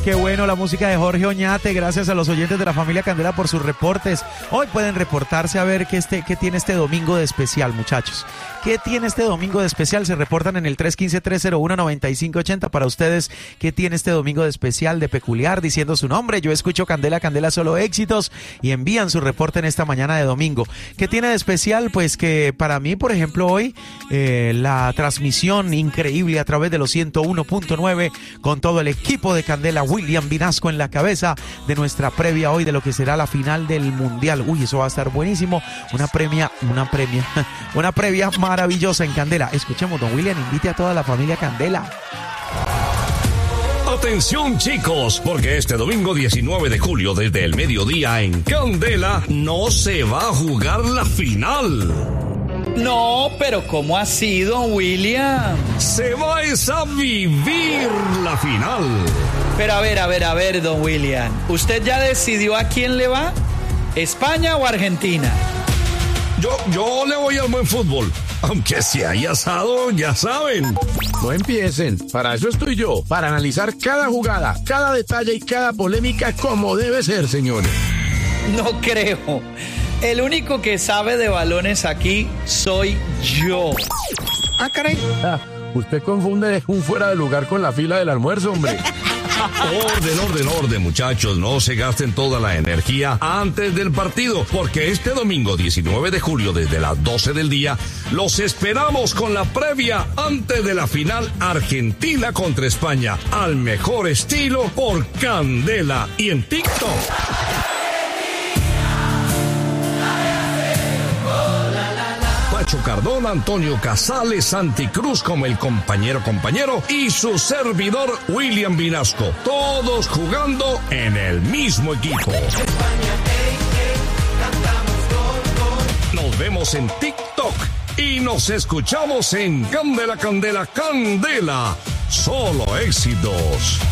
Qué bueno la música de Jorge Oñate. Gracias a los oyentes de la familia Candela por sus reportes. Hoy pueden reportarse a ver qué tiene este domingo de especial, muchachos. ¿Qué tiene este domingo de especial? Se reportan en el 315-301-9580 para ustedes. ¿Qué tiene este domingo de especial, de peculiar? Diciendo su nombre. Yo escucho Candela, Candela solo éxitos. Y envían su reporte en esta mañana de domingo. ¿Qué tiene de especial? Pues que para mí, por ejemplo, hoy la transmisión increíble a través de los 101.9 con todo el equipo de Candela, William Vinasco en la cabeza de nuestra previa hoy de lo que será la final del Mundial. Uy, eso va a estar buenísimo. Una previa maravillosa en Candela. Escuchemos, don William, invite a toda la familia Candela. Atención, chicos, porque este domingo 19 de julio desde el mediodía en Candela no se va a jugar la final. No, pero ¿cómo así, don William? Se va a vivir la final. Pero a ver, don William. ¿Usted ya decidió a quién le va? ¿España o Argentina? Yo le voy al buen fútbol. Aunque si hay asado, ya saben. No empiecen. Para eso estoy yo. Para analizar cada jugada, cada detalle y cada polémica como debe ser, señores. No creo. El único que sabe de balones aquí soy yo. Ah, caray. Usted confunde un fuera de lugar con la fila del almuerzo, hombre. Orden, muchachos. No se gasten toda la energía antes del partido, porque este domingo 19 de julio desde las 12 del día los esperamos con la previa antes de la final Argentina contra España, al mejor estilo por Candela y en TikTok. Pacho Cardona, Antonio Casales, Santi Cruz como el compañero y su servidor William Vinasco, todos jugando en el mismo equipo. Nos vemos en TikTok y nos escuchamos en Candela, Candela, Candela. Solo éxitos.